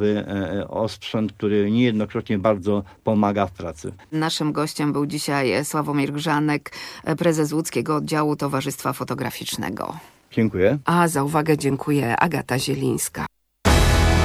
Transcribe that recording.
osprzęt, który niejednokrotnie bardzo pomaga w pracy. Naszym gościem był dzisiaj Sławomir Grzanek, prezes łódzkiego oddziału Towarzystwa Fotograficznego. Dziękuję. A za uwagę dziękuję Agata Zielińska.